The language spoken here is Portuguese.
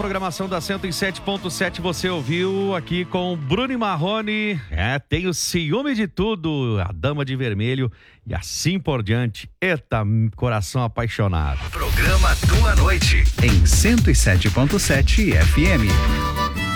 programação da 107.7 você ouviu aqui com Bruno e Marrone. Tenho ciúme de tudo, a Dama de Vermelho e assim por diante. Eita, coração apaixonado. Programa Tua Noite em 107.7 FM.